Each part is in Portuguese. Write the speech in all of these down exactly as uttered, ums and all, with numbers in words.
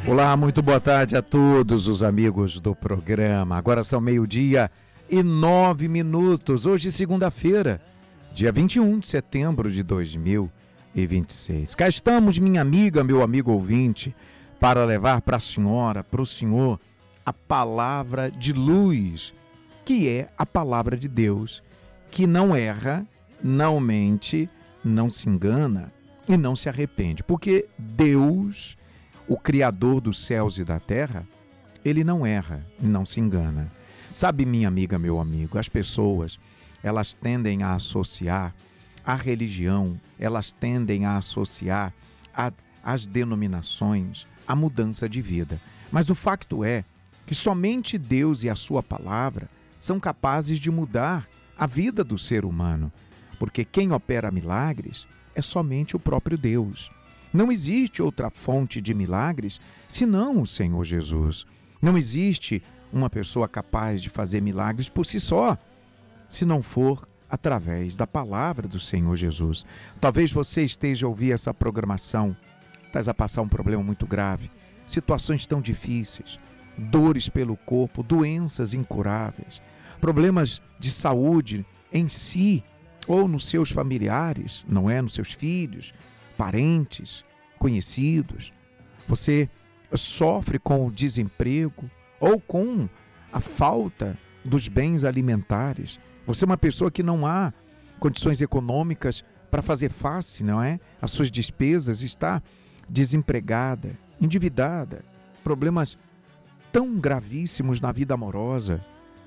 Olá, muito boa tarde a todos os amigos do programa. Agora são meio-dia e nove minutos. Hoje, segunda-feira, dia vinte e um de setembro de dois mil e vinte e seis. Cá estamos, minha amiga, meu amigo ouvinte, para levar para a senhora, para o senhor, a palavra de luz, que é a palavra de Deus, que não erra, não mente, não se engana e não se arrepende. Porque Deus, o Criador dos céus e da terra, ele não erra e não se engana. Sabe, minha amiga, meu amigo, as pessoas, elas tendem a associar a religião, elas tendem a associar a, as denominações, a mudança de vida. Mas o facto é que somente Deus e a sua palavra são capazes de mudar a vida do ser humano, porque quem opera milagres é somente o próprio Deus. Não existe outra fonte de milagres senão o Senhor Jesus. Não existe uma pessoa capaz de fazer milagres por si só, se não for através da palavra do Senhor Jesus. Talvez você esteja a ouvir essa programação, estás a passar um problema muito grave, situações tão difíceis, dores pelo corpo, doenças incuráveis, problemas de saúde em si ou nos seus familiares, não é? Nos seus filhos, parentes, conhecidos. Você sofre com o desemprego ou com a falta dos bens alimentares. Você é uma pessoa que não há condições econômicas para fazer face, não é? As suas despesas, está desempregada, endividada, problemas tão gravíssimos na vida amorosa.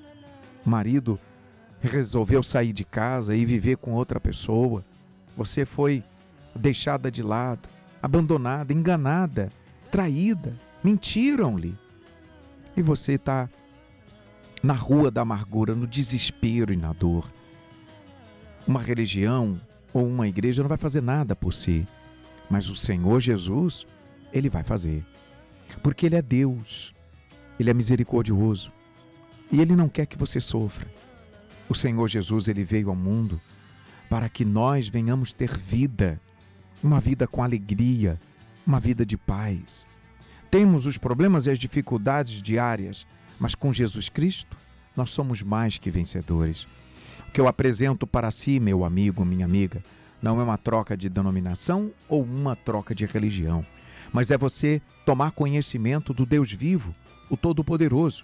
O marido resolveu sair de casa e viver com outra pessoa. Você foi deixada de lado, abandonada, enganada, traída, mentiram-lhe. E você está na rua da amargura, no desespero e na dor. Uma religião ou uma igreja não vai fazer nada por si, mas o Senhor Jesus, Ele vai fazer. Porque Ele é Deus, Ele é misericordioso e Ele não quer que você sofra. O Senhor Jesus, Ele veio ao mundo para que nós venhamos ter vida, uma vida com alegria, uma vida de paz. Temos os problemas e as dificuldades diárias, mas com Jesus Cristo, nós somos mais que vencedores. O que eu apresento para si, meu amigo, minha amiga, não é uma troca de denominação ou uma troca de religião, mas é você tomar conhecimento do Deus vivo, o Todo-Poderoso,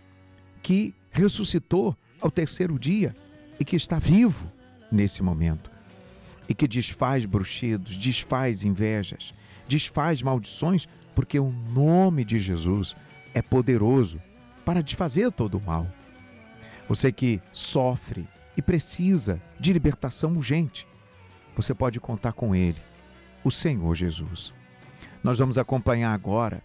que ressuscitou ao terceiro dia e que está vivo nesse momento e que desfaz bruxidos, desfaz invejas, desfaz maldições, porque o nome de Jesus é poderoso para desfazer todo o mal. Você que sofre e precisa de libertação urgente, você pode contar com Ele, o Senhor Jesus. Nós vamos acompanhar agora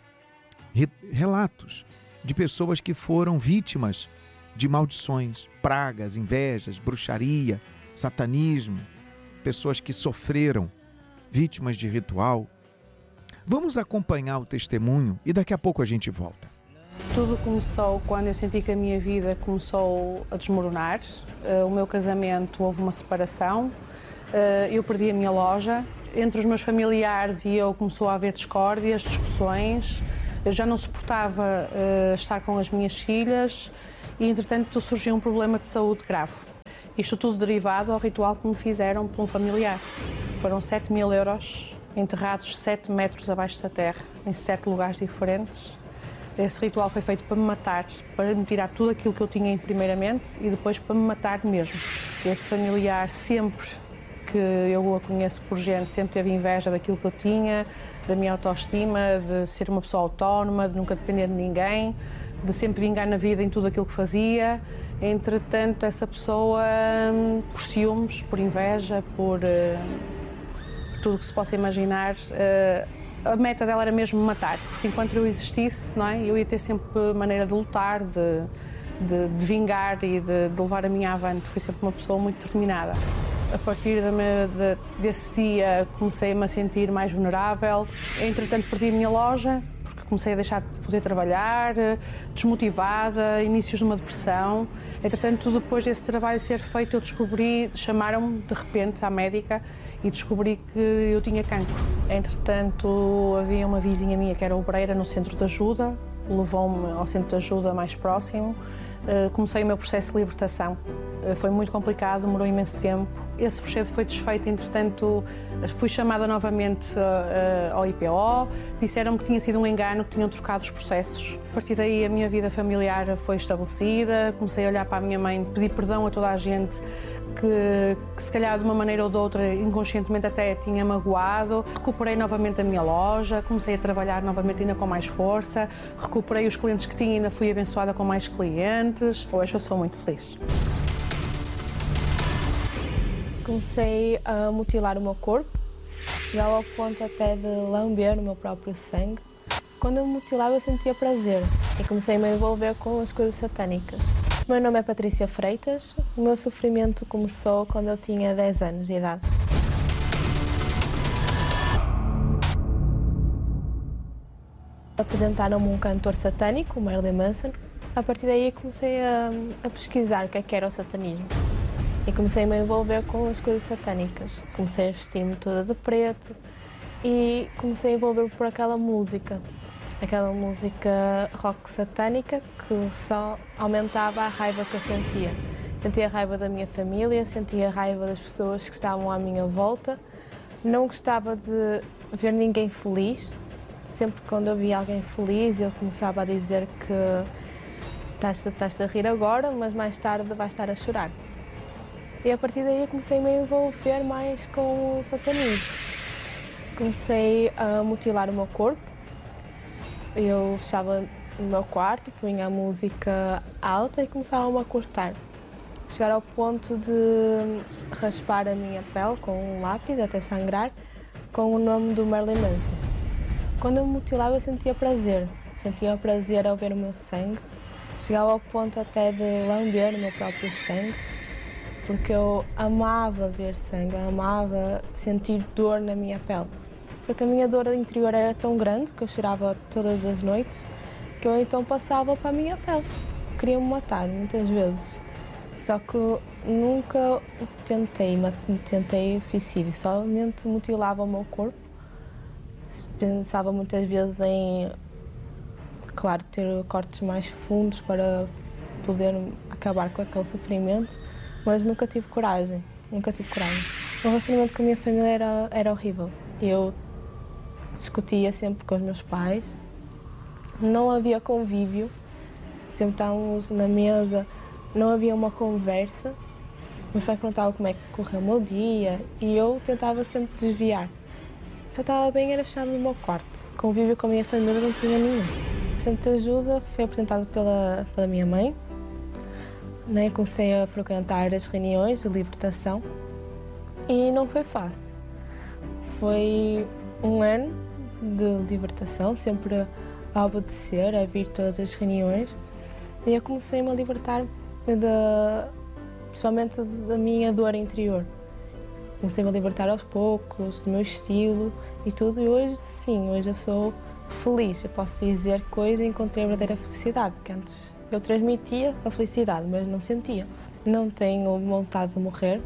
relatos de pessoas que foram vítimas de maldições, pragas, invejas, bruxaria, satanismo, pessoas que sofreram, vítimas de ritual. Vamos acompanhar o testemunho e daqui a pouco a gente volta. Tudo começou quando eu senti que a minha vida começou a desmoronar. O meu casamento, houve uma separação, eu perdi a minha loja. Entre os meus familiares e eu começou a haver discórdias, discussões. Eu já não suportava estar com as minhas filhas e, entretanto, surgiu um problema de saúde grave. Isto tudo derivado ao ritual que me fizeram por um familiar. Foram sete mil euros enterrados sete metros abaixo da terra, em sete lugares diferentes. Esse ritual foi feito para me matar, para me tirar tudo aquilo que eu tinha primeiramente e depois para me matar mesmo. Esse familiar, sempre que eu a conheço por gente, sempre teve inveja daquilo que eu tinha, da minha autoestima, de ser uma pessoa autónoma, de nunca depender de ninguém, de sempre vingar na vida em tudo aquilo que fazia. Entretanto, essa pessoa, por ciúmes, por inveja, por uh, tudo o que se possa imaginar, uh, a meta dela era mesmo me matar, porque enquanto eu existisse, não é, eu ia ter sempre maneira de lutar, de, de, de vingar e de, de levar a minha avante. Fui sempre uma pessoa muito determinada. A partir de, de, desse dia comecei-me a sentir mais vulnerável. Entretanto, perdi a minha loja, porque comecei a deixar de poder trabalhar, desmotivada, inícios de uma depressão. Entretanto, depois desse trabalho ser feito, eu descobri, chamaram-me de repente à médica e descobri que eu tinha cancro. Entretanto, havia uma vizinha minha que era obreira no centro de ajuda, levou-me ao centro de ajuda mais próximo. Comecei o meu processo de libertação. Foi muito complicado, demorou imenso tempo. Esse processo foi desfeito, entretanto, fui chamada novamente ao I P O, disseram-me que tinha sido um engano, que tinham trocado os processos. A partir daí a minha vida familiar foi estabelecida, comecei a olhar para a minha mãe, pedir perdão a toda a gente que, que se calhar de uma maneira ou de outra, inconscientemente até tinha magoado. Recuperei novamente a minha loja, comecei a trabalhar novamente ainda com mais força, recuperei os clientes que tinha e ainda fui abençoada com mais clientes. Hoje eu sou muito feliz. Comecei a mutilar o meu corpo, chegava ao ponto até de lamber o meu próprio sangue. Quando eu me mutilava eu sentia prazer e comecei a me envolver com as coisas satânicas. O meu nome é Patrícia Freitas, o meu sofrimento começou quando eu tinha dez anos de idade. Apresentaram-me um cantor satânico, o Marilyn Manson. A partir daí comecei a, a pesquisar o que é que era o satanismo. E comecei a me envolver com as coisas satânicas. Comecei a vestir-me toda de preto e comecei a envolver-me por aquela música. Aquela música rock satânica que só aumentava a raiva que eu sentia. Sentia a raiva da minha família, sentia a raiva das pessoas que estavam à minha volta. Não gostava de ver ninguém feliz. Sempre quando eu via alguém feliz, eu começava a dizer que estás, estás a rir agora, mas mais tarde vais estar a chorar. E a partir daí comecei a me envolver mais com o satanismo. Comecei a mutilar o meu corpo. Eu fechava no meu quarto, punha a música alta e começava-me a cortar. Chegar ao ponto de raspar a minha pele com um lápis até sangrar, com o nome do Marilyn Manson. Quando eu me mutilava eu sentia prazer. Sentia prazer ao ver o meu sangue. Chegava ao ponto até de lamber o meu próprio sangue. Porque eu amava ver sangue, amava sentir dor na minha pele. Porque a minha dor interior era tão grande que eu chorava todas as noites, que eu então passava para a minha pele. Queria-me matar muitas vezes. Só que nunca tentei, tentei o suicídio, somente mutilava o meu corpo. Pensava muitas vezes em, claro, ter cortes mais fundos para poder acabar com aquele sofrimento. Mas nunca tive coragem, nunca tive coragem. O relacionamento com a minha família era, era horrível. Eu discutia sempre com os meus pais, não havia convívio, sempre estávamos na mesa, não havia uma conversa. Meus pais perguntavam como é que correu o meu dia e eu tentava sempre desviar. Se eu estava bem era fechado no meu quarto, convívio com a minha família não tinha nenhum. O Centro de Ajuda foi apresentado pela, pela minha mãe. Eu comecei a frequentar as reuniões de libertação e não foi fácil. Foi um ano de libertação, sempre a obedecer, a vir todas as reuniões. E eu comecei-me a libertar, de, principalmente da minha dor interior. Comecei-me a libertar aos poucos, do meu estilo e tudo. E hoje, sim, hoje eu sou feliz. Eu posso dizer que hoje encontrei a verdadeira felicidade, que antes eu transmitia a felicidade, mas não sentia. Não tenho vontade de morrer.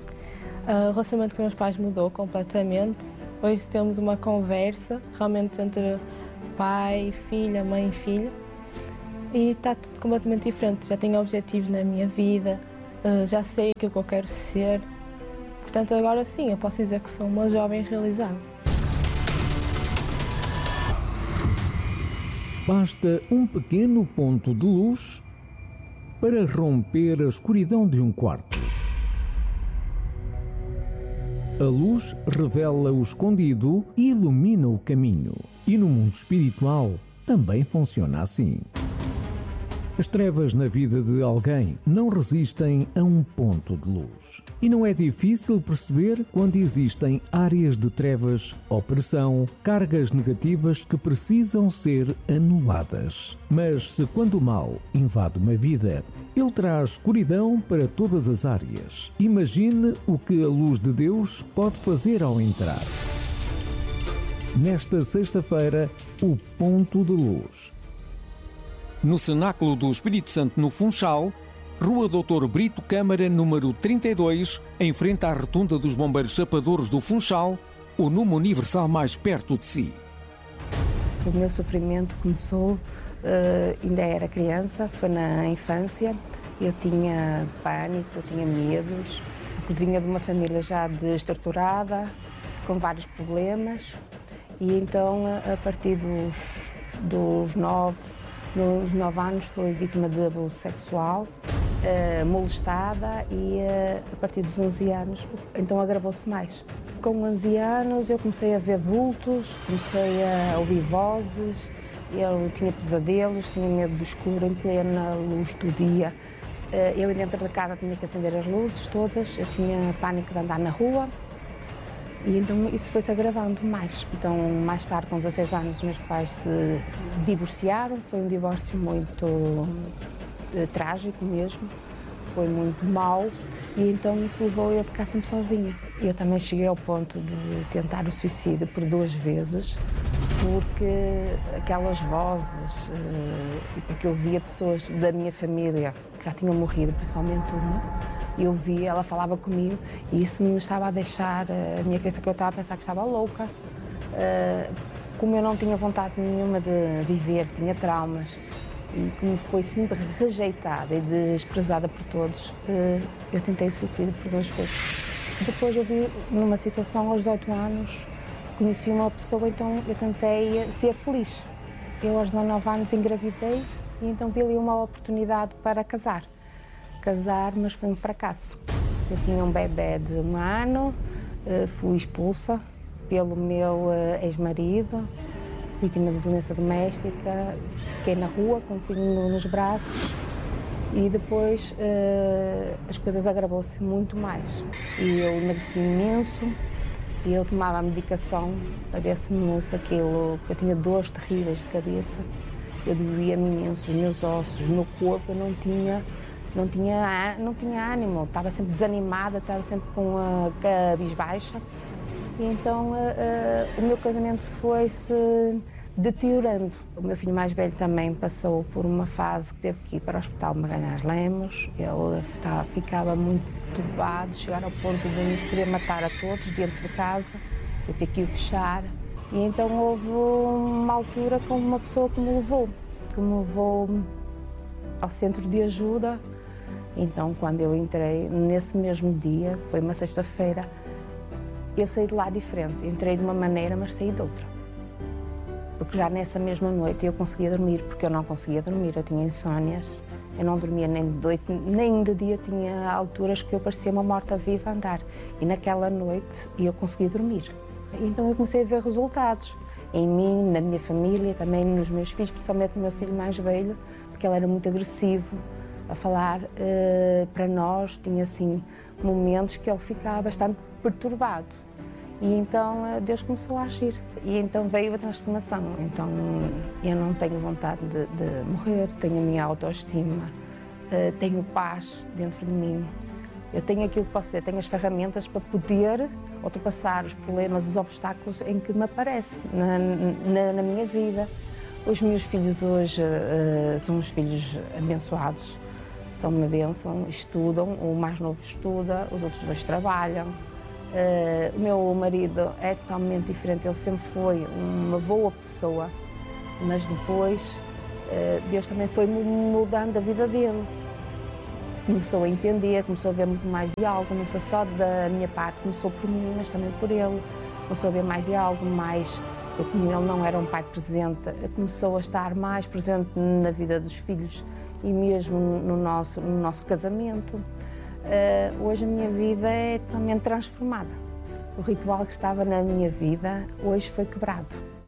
O relacionamento com meus pais mudou completamente. Hoje temos uma conversa realmente entre pai, filha, mãe e filho. E está tudo completamente diferente. Já tenho objetivos na minha vida, já sei o que eu quero ser. Portanto, agora sim, eu posso dizer que sou uma jovem realizada. Basta um pequeno ponto de luz para romper a escuridão de um quarto. A luz revela o escondido e ilumina o caminho. E no mundo espiritual também funciona assim. As trevas na vida de alguém não resistem a um ponto de luz. E não é difícil perceber quando existem áreas de trevas, opressão, cargas negativas que precisam ser anuladas. Mas se quando o mal invade uma vida, ele traz escuridão para todas as áreas. Imagine o que a luz de Deus pode fazer ao entrar. Nesta sexta-feira, o ponto de luz. No Cenáculo do Espírito Santo no Funchal, Rua doutor Brito Câmara, número trinta e dois, em frente à Rotunda dos Bombeiros Chapadores do Funchal, o número universal mais perto de si. O meu sofrimento começou, uh, ainda era criança, foi na infância. Eu tinha pânico, eu tinha medos, porque vinha de uma família já desestruturada, com vários problemas. E então, a partir dos, dos, nove, dos nove anos, fui vítima de abuso sexual, uh, molestada, e uh, a partir dos onze anos, então agravou-se mais. Com onze anos eu comecei a ver vultos, comecei a ouvir vozes, eu tinha pesadelos, tinha medo do escuro em plena luz do dia. Eu dentro da casa tinha que acender as luzes todas, eu tinha pânico de andar na rua e então isso foi-se agravando mais. Então mais tarde, com dezasseis anos, os meus pais se divorciaram, foi um divórcio muito uh, trágico mesmo, foi muito mau. E então isso levou eu a ficar sempre sozinha. Eu também cheguei ao ponto de tentar o suicídio por duas vezes, porque aquelas vozes, e porque eu via pessoas da minha família que já tinham morrido, principalmente uma, eu via, ela falava comigo e isso me estava a deixar, a minha cabeça, que eu estava a pensar que estava louca. Como eu não tinha vontade nenhuma de viver, tinha traumas, e como foi sempre rejeitada e desprezada por todos, eu tentei o suicídio por duas vezes. Depois eu vi numa situação, aos dezoito anos, conheci uma pessoa, então eu tentei ser feliz. Eu aos dezanove anos engravidei e então vi ali uma oportunidade para casar. Casar, mas foi um fracasso. Eu tinha um bebê de um ano, fui expulsa pelo meu ex-marido, vítima de violência doméstica, fiquei na rua com o filho nos braços e depois uh, as coisas agravou-se muito mais. E eu emagreci imenso e eu tomava a medicação para ver se aquilo, porque eu tinha dores terríveis de cabeça, eu doía-me imenso, os meus ossos, o meu corpo, eu não tinha, não tinha, não tinha ânimo, estava sempre desanimada, estava sempre com a cabisbaixa. E então uh, uh, o meu casamento foi-se deteriorando. O meu filho mais velho também passou por uma fase que teve que ir para o Hospital Magalhães Lemos. Ele estava, ficava muito turbado, chegar ao ponto de nos querer matar a todos dentro de casa, eu ter que o fechar. E então houve uma altura com uma pessoa que me levou, que me levou ao centro de ajuda. Então quando eu entrei, nesse mesmo dia, foi uma sexta-feira, eu saí de lá diferente, entrei de uma maneira, mas saí de outra. Porque já nessa mesma noite eu conseguia dormir, porque eu não conseguia dormir, eu tinha insónias, eu não dormia nem de noite, nem de dia, tinha alturas que eu parecia uma morta-viva a andar. E naquela noite eu conseguia dormir. Então eu comecei a ver resultados em mim, na minha família, também nos meus filhos, principalmente no meu filho mais velho, porque ele era muito agressivo a falar uh, para nós, tinha assim momentos que ele ficava bastante perturbado. E então Deus começou a agir. E então veio a transformação. Então eu não tenho vontade de, de morrer, tenho a minha autoestima, uh, tenho paz dentro de mim. Eu tenho aquilo que posso ser, tenho as ferramentas para poder ultrapassar os problemas, os obstáculos em que me aparecem na, na, na minha vida. Os meus filhos hoje uh, são uns filhos abençoados, são uma bênção, estudam, o mais novo estuda, os outros dois trabalham. Uh, o meu marido é totalmente diferente, ele sempre foi uma boa pessoa, mas depois uh, Deus também foi mudando a vida dele. Começou a entender, começou a ver muito mais de algo, não foi só da minha parte, começou por mim, mas também por ele. Começou a ver mais de algo, mais, eu, como ele não era um pai presente, começou a estar mais presente na vida dos filhos e mesmo no nosso, no nosso casamento. Uh, hoje a minha vida é totalmente transformada. O ritual que estava na minha vida hoje foi quebrado.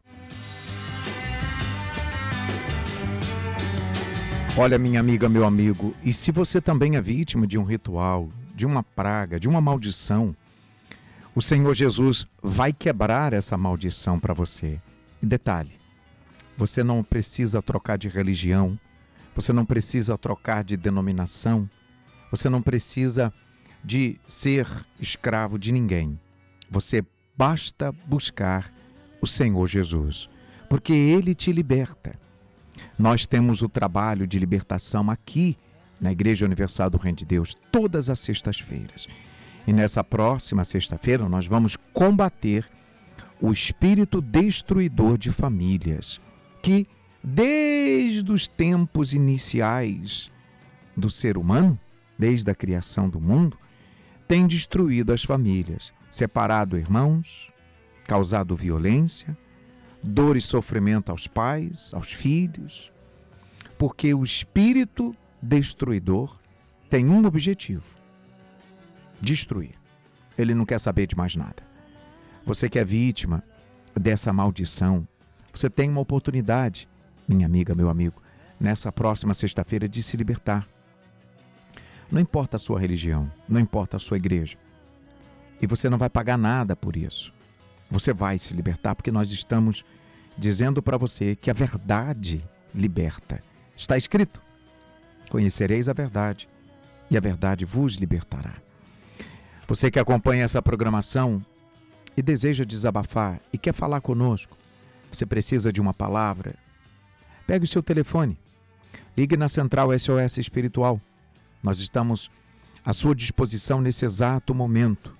Olha, minha amiga, meu amigo, e se você também é vítima de um ritual, de uma praga, de uma maldição, o Senhor Jesus vai quebrar essa maldição para você. E detalhe, você não precisa trocar de religião, você não precisa trocar de denominação, você não precisa de ser escravo de ninguém. Você basta buscar o Senhor Jesus, porque Ele te liberta. Nós temos o trabalho de libertação aqui na Igreja Universal do Reino de Deus, todas as sextas-feiras. E nessa próxima sexta-feira nós vamos combater o espírito destruidor de famílias, que desde os tempos iniciais do ser humano, desde a criação do mundo, tem destruído as famílias, separado irmãos, causado violência, dor e sofrimento aos pais, aos filhos, porque o espírito destruidor tem um objetivo: destruir. Ele não quer saber de mais nada. Você que é vítima dessa maldição, você tem uma oportunidade, minha amiga, meu amigo, nessa próxima sexta-feira de se libertar. Não importa a sua religião, não importa a sua igreja. E você não vai pagar nada por isso. Você vai se libertar porque nós estamos dizendo para você que a verdade liberta. Está escrito: conhecereis a verdade e a verdade vos libertará. Você que acompanha essa programação e deseja desabafar e quer falar conosco, você precisa de uma palavra, pegue o seu telefone, ligue na Central S O S Espiritual. Nós estamos à sua disposição nesse exato momento.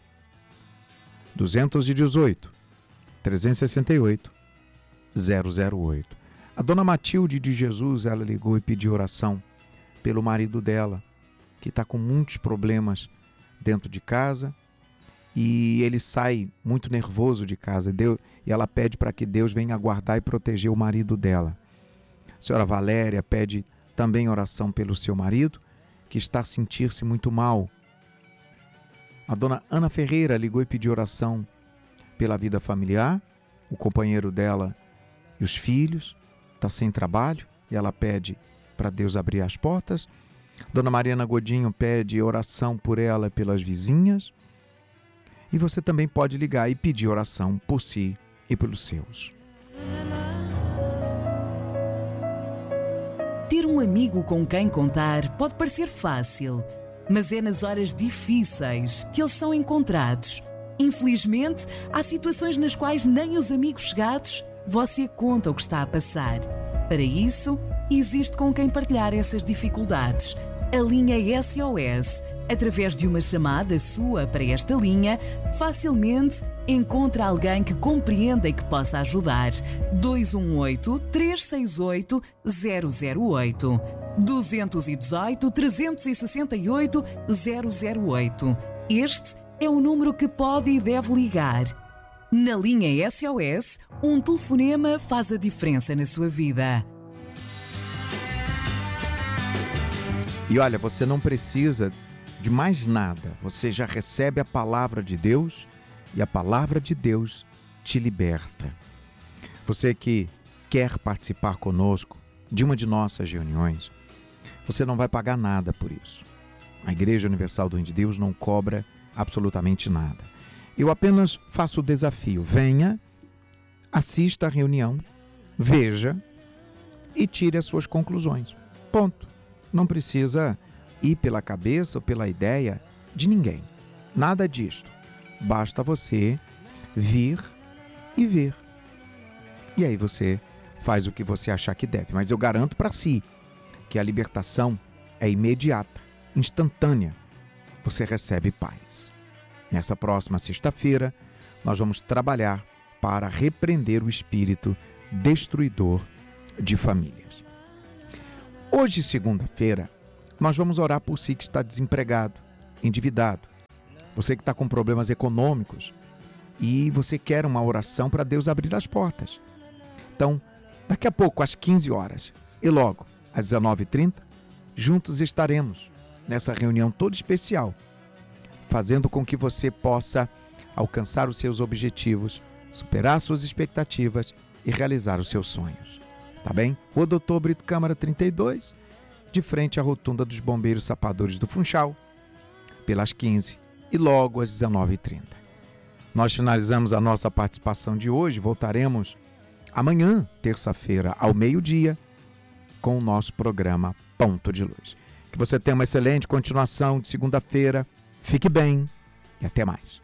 dois um oito, três seis oito, zero zero oito. A dona Matilde de Jesus, ela ligou e pediu oração pelo marido dela, que está com muitos problemas dentro de casa e ele sai muito nervoso de casa. Deus, e ela pede para que Deus venha guardar e proteger o marido dela. A senhora Valéria pede também oração pelo seu marido, que está a sentir-se muito mal. A dona Ana Ferreira ligou e pediu oração pela vida familiar, o companheiro dela e os filhos, está sem trabalho e ela pede para Deus abrir as portas. Dona Mariana Godinho pede oração por ela e pelas vizinhas. E você também pode ligar e pedir oração por si e pelos seus. Ter um amigo com quem contar pode parecer fácil, mas é nas horas difíceis que eles são encontrados. Infelizmente, há situações nas quais nem os amigos chegados você conta o que está a passar. Para isso, existe com quem partilhar essas dificuldades. A linha S O S, através de uma chamada sua para esta linha, facilmente encontra alguém que compreenda e que possa ajudar. dois um oito, três seis oito, zero zero oito. dois um oito, três seis oito, zero zero oito. Este é o número que pode e deve ligar. Na linha S O S, um telefonema faz a diferença na sua vida. E olha, você não precisa de mais nada. Você já recebe a palavra de Deus e a palavra de Deus te liberta. Você que quer participar conosco de uma de nossas reuniões, você não vai pagar nada por isso. A Igreja Universal do Reino de Deus não cobra absolutamente nada. Eu apenas faço o desafio. Venha, assista a reunião, veja e tire as suas conclusões. Ponto. Não precisa ir pela cabeça ou pela ideia de ninguém. Nada disto. Basta você vir e ver. E aí você faz o que você achar que deve. Mas eu garanto para si que a libertação é imediata, instantânea. Você recebe paz. Nessa próxima sexta-feira, nós vamos trabalhar para repreender o espírito destruidor de famílias. Hoje, segunda-feira, nós vamos orar por si que está desempregado, endividado. Você que está com problemas econômicos e você quer uma oração para Deus abrir as portas. Então, daqui a pouco, às quinze horas e logo às dezenove e trinta, juntos estaremos nessa reunião toda especial, fazendo com que você possa alcançar os seus objetivos, superar suas expectativas e realizar os seus sonhos. Tá bem? Rua Doutor Brito Câmara trinta e dois, de frente à rotunda dos Bombeiros Sapadores do Funchal, pelas quinze e logo às dezenove e trinta. Nós finalizamos a nossa participação de hoje, voltaremos amanhã, terça-feira, ao meio-dia, com o nosso programa Ponto de Luz. Que você tenha uma excelente continuação de segunda-feira, fique bem e até mais.